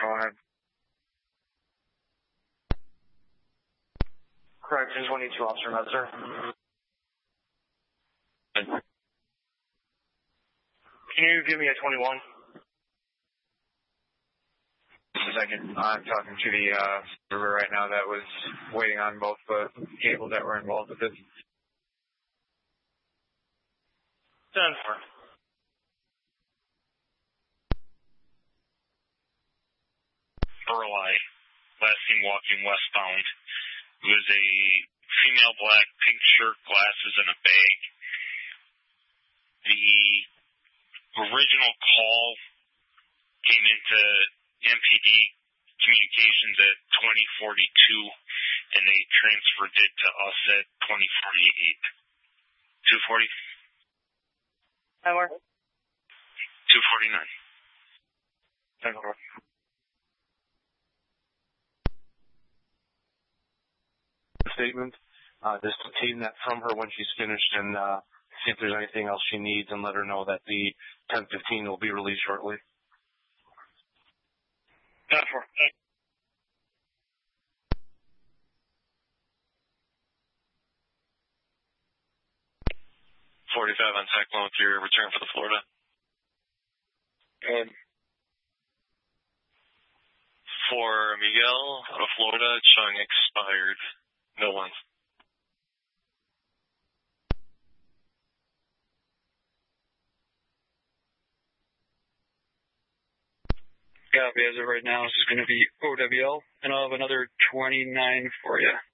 Go ahead. Correction, 22, Officer Messer. Can you give me a 21? Just a second. I'm talking to the server right now that was waiting on both the cables that were involved with this. 10-4. Burleigh, last seen walking westbound. It was a female black, pink shirt, glasses, and a bag. The original call came into MPD communications at 2042, and they transferred it to us at 2048. 240? 249. 10-4. Statement. Just obtain that from her when she's finished and see if there's anything else she needs and let her know that the 1015 will be released shortly. 10-4. 45 on Cyclone with your return for the Florida. Good. For Miguel, out of Florida, it's showing expired. No ones. Copy. As of right now, this is going to be OWL, and I'll have another 29 for you.